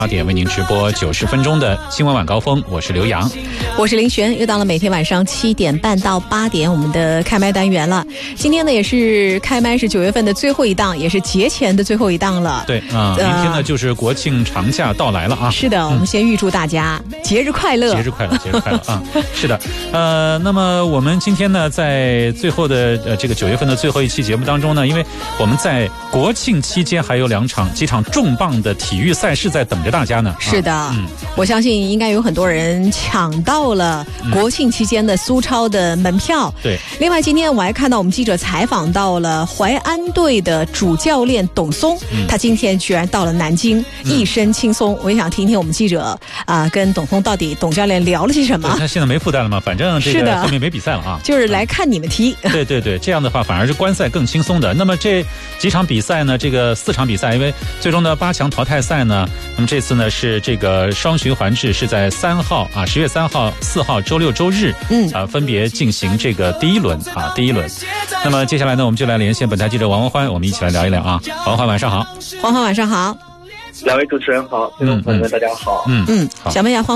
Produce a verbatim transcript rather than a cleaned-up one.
八点为您直播九十分钟的新闻晚高峰，我是刘洋， 我是林璇，又到了每天晚上七点半到八点我们的开麦单元了。今天呢也是开麦是九月份的最后一档，也是节前的最后一档了。 对啊、呃，明天呢就是国庆长假到来了啊。 是的，我们先预祝大家节日快乐， 节日快乐，节日快乐啊！是的，呃，那么我们今天呢在最后的呃这个九月份的最后一期节目当中呢，因为我们在国庆期间还有两场几场重磅的体育赛事在等着大家呢。 是的、 啊嗯、 我相信应该有很多人抢到了国庆期间的苏超的门票、 嗯、对。 另外今天我还看到我们记者采访到了淮安队的主教练董松、嗯、他今天居然到了南京、嗯、一身轻松。我也想听听我们记者啊、呃、跟董松到底董教练聊了些什么。 他现在没负担了嘛，反正这个后面没比赛了啊， 就是来看你们踢、 嗯、对对对，这样的话反而是观赛更轻松的。那么这几场比赛呢，这个四场比赛，因为最终的八强淘汰赛呢，那么这次呢是这个双循环制，是在三号啊，十月三号、四号周六、周日，嗯啊，分别进行这个第一轮啊，第一轮。那么接下来呢，我们就来连线本台记者王文欢，我们一起来聊一聊啊。王文欢晚上好。 黄欢晚上好。 两位主持人好，听众朋友们大家好。 嗯嗯， 想问一下黄